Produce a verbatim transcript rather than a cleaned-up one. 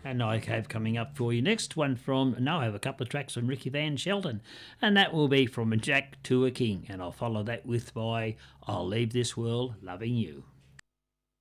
And I have coming up for you next one from, no, I have a couple of tracks from Ricky Van Shelton, and that will be from Jack to a King, and I'll follow that with my I'll Leave This World Loving You.